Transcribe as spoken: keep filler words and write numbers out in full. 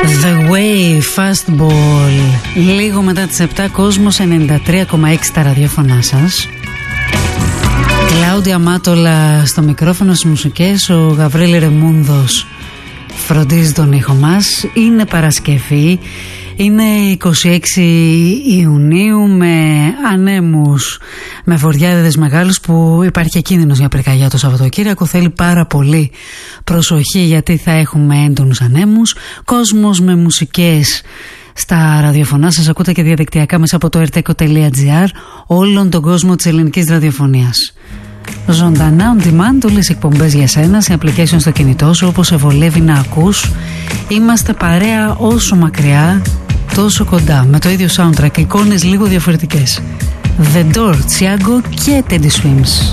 The Way, Fastball. Λίγο μετά τις επτά, Κόσμος ενενήντα τρία κόμμα έξι τα ραδιόφωνά σας. Κλάουδια Μάτολα στο μικρόφωνο, στις μουσικές. Ο Γαβρίλη Ρεμούνδος φροντίζει τον ήχο μας. Είναι Παρασκευή, είναι είκοσι έξι Ιουνίου, με ανέμους, με βορειάδες μεγάλους, που υπάρχει κίνδυνος για πυρκαγιά το Σαββατοκύριακο. Θέλει πάρα πολύ προσοχή, γιατί θα έχουμε έντονους ανέμους. Κόσμος με μουσικές στα ραδιοφωνά σας. Ακούτε και διαδικτυακά μέσα από το ερτέκο τελεία τζι άρ όλον τον κόσμο της ελληνικής ραδιοφωνίας. Ζωντανά on demand, όλες οι εκπομπές για σένα σε application στο κινητό σου, όπως σε βολεύει να ακούς. Είμαστε παρέα όσο μακριά τόσο κοντά, με το ίδιο soundtrack, εικόνες λίγο διαφορετικές. The Door, Thiago και Teddy Swims.